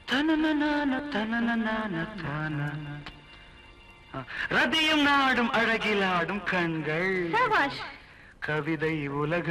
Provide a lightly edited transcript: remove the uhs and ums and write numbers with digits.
தனனனான தனனனான தான ரதியும் நாடும் அழகிலாடும் கண்கள் சபாஷ். கவிதை உலக